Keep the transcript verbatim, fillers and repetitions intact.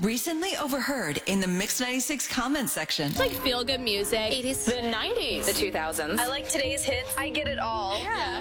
Recently overheard in the Mix ninety-six comment section. It's like feel-good music. eighties. The nineties. The two thousands. I like today's hits. I get it all. Yeah.